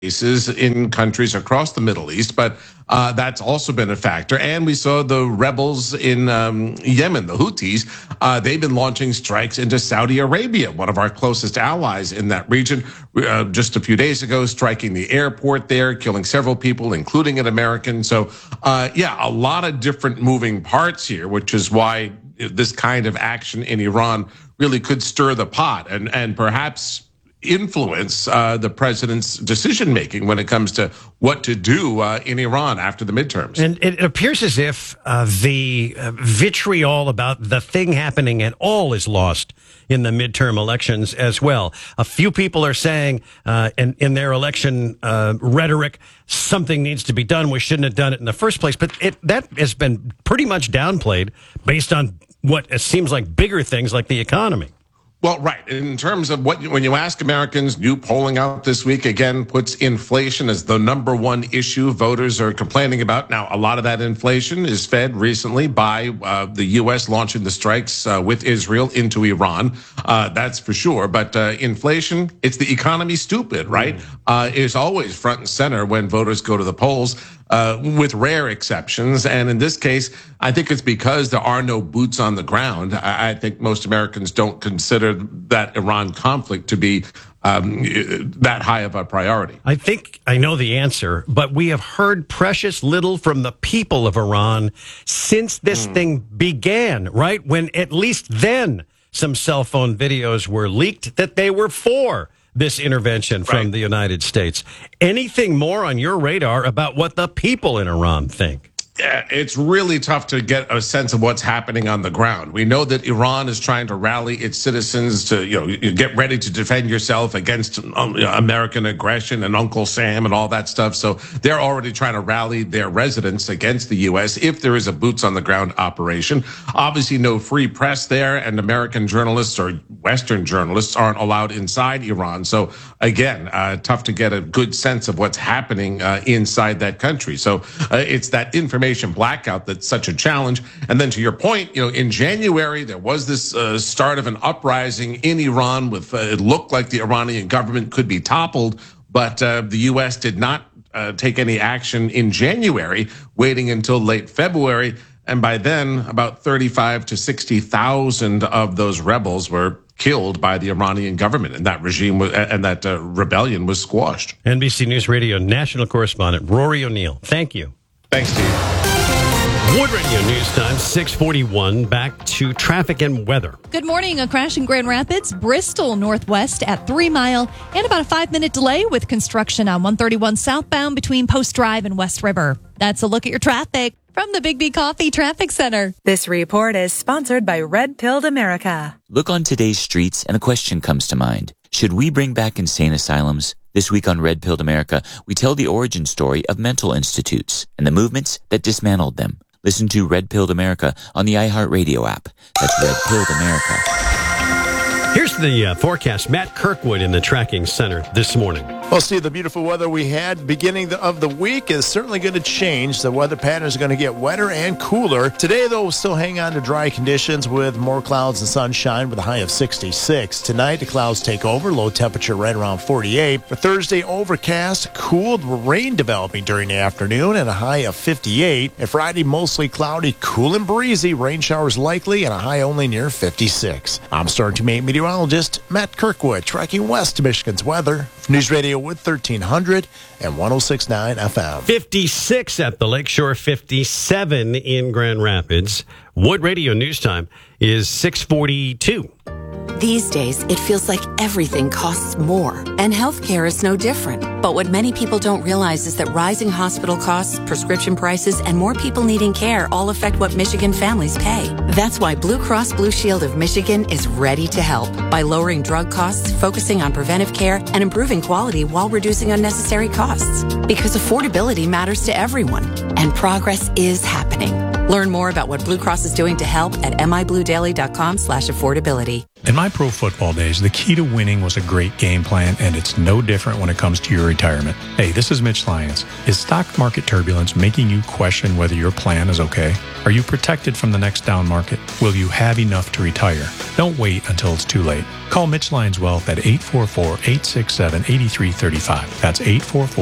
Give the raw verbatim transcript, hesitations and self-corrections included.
cases in countries across the Middle East, but uh, that's also been a factor. And we saw the rebels in um, Yemen, the Houthis, uh, they've been launching strikes into Saudi Arabia, one of our closest allies in that region, uh, just a few days ago, striking the airport there, killing several people, including an American. So, uh, yeah, a lot of different moving parts here, which is why this kind of action in Iran really could stir the pot and, and perhaps influence uh, the president's decision making when it comes to what to do uh, in Iran after the midterms. And it appears as if uh, the uh, vitriol about the thing happening at all is lost in the midterm elections as well. A few people are saying uh, in, in their election uh, rhetoric, something needs to be done. We shouldn't have done it in the first place. But it, that has been pretty much downplayed based on what it seems like bigger things like the economy. Well, right. In terms of what, when you ask Americans, new polling out this week again puts inflation as the number one issue voters are complaining about. Now, a lot of that inflation is fed recently by uh, the U S launching the strikes uh, with Israel into Iran. Uh, that's for sure. But uh, inflation, it's the economy stupid, right? Mm. Uh, is always front and center when voters go to the polls. Uh, with rare exceptions. And in this case, I think it's because there are no boots on the ground. I, I think most Americans don't consider that Iran conflict to be um, that high of a priority. I think I know the answer, but we have heard precious little from the people of Iran since this mm. thing began, right? When at least then some cell phone videos were leaked that they were for this intervention from right. the United States. Anything more on your radar about what the people in Iran think? Yeah, it's really tough to get a sense of what's happening on the ground. We know that Iran is trying to rally its citizens to, you know, get ready to defend yourself against um, you know, American aggression and Uncle Sam and all that stuff. So they're already trying to rally their residents against the U S if there is a boots on the ground operation. Obviously, no free press there, and American journalists or Western journalists aren't allowed inside Iran. So again, uh, tough to get a good sense of what's happening uh, inside that country. So uh, it's that information blackout that's such a challenge. And then to your point, you know, in January, there was this uh, start of an uprising in Iran with, uh, it looked like the Iranian government could be toppled, but uh, the U S did not uh, take any action in January, waiting until late February. And by then, about thirty-five to sixty thousand of those rebels were killed by the Iranian government, and that regime was, and that uh, rebellion was squashed. N B C News Radio national correspondent Rory O'Neill, thank you. Thanks, Steve. Wood Radio News Time, six forty-one. Back to traffic and weather. Good morning. A crash in Grand Rapids, Bristol Northwest at Three Mile, and about a five-minute delay with construction on one thirty-one southbound between Post Drive and West River. That's a look at your traffic from the Big B Coffee Traffic Center. This report is sponsored by Red Pilled America. Look on today's streets and a question comes to mind. Should we bring back insane asylums? This week on Red Pilled America, we tell the origin story of mental institutes and the movements that dismantled them. Listen to Red Pilled America on the iHeartRadio app. That's Red Pilled America. Here's the uh, forecast. Matt Kirkwood in the tracking center this morning. Well, Steve, the beautiful weather we had beginning of the week is certainly going to change. The weather pattern is going to get wetter and cooler. Today, though, we'll still hang on to dry conditions with more clouds and sunshine with a high of sixty-six. Tonight, the clouds take over. Low temperature right around forty-eight. For Thursday, overcast, cooled, rain developing during the afternoon and a high of fifty-eight. And Friday, mostly cloudy, cool and breezy. Rain showers likely and a high only near fifty-six. I'm Star Team eight meteorologist Matt Kirkwood, tracking west to Michigan's weather. News Radio Wood thirteen hundred and one oh six point nine F M. fifty-six at the Lakeshore, fifty-seven in Grand Rapids. Wood Radio News Time is six forty-two. These days, it feels like everything costs more, and healthcare is no different. But what many people don't realize is that rising hospital costs, prescription prices, and more people needing care all affect what Michigan families pay. That's why Blue Cross Blue Shield of Michigan is ready to help by lowering drug costs, focusing on preventive care, and improving quality while reducing unnecessary costs. Because affordability matters to everyone, and progress is happening. Learn more about what Blue Cross is doing to help at mibluedaily.com slash affordability. In my pro football days, the key to winning was a great game plan, and it's no different when it comes to your retirement. Hey, this is Mitch Lyons. Is stock market turbulence making you question whether your plan is okay? Are you protected from the next down market? Will you have enough to retire? Don't wait until it's too late. Call Mitch Lyons Wealth at eight four four, eight six seven, eight three three five. That's eight four four,